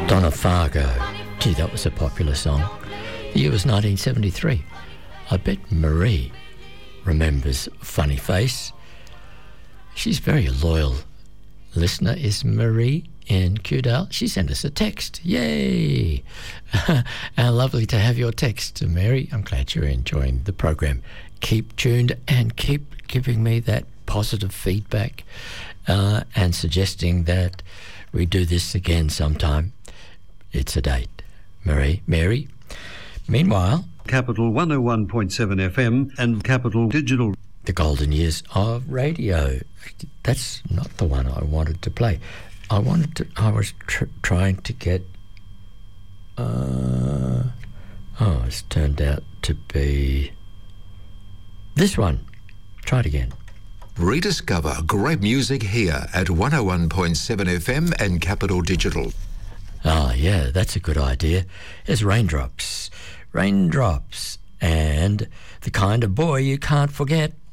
Donna Fargo. Gee, that was a popular song. The year was 1973. I bet Marie remembers Funny Face. She's a very loyal listener, is Marie in Kewdale. She sent us a text. Yay! Lovely to have your text, Mary. I'm glad you're enjoying the program. Keep tuned and keep giving me that positive feedback and suggesting that we do this again sometime. It's a date. Mary. Meanwhile, Capital 101.7 FM and Capital Digital. The golden years of radio. That's not the one I wanted to play. I was trying to get... it's turned out to be this one. Try it again. Rediscover great music here at 101.7 FM and Capital Digital. Oh, yeah, that's a good idea. It's Raindrops. Raindrops. And The Kind of Boy You Can't Forget.